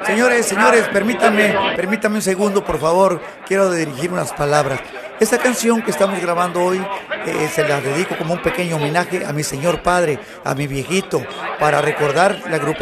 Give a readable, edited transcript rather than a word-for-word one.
Señores, permítame un segundo, por favor. Quiero dirigir unas palabras. Esta canción que estamos grabando hoy se la dedico como un pequeño homenaje a mi señor padre, a mi viejito, para recordar la agrupación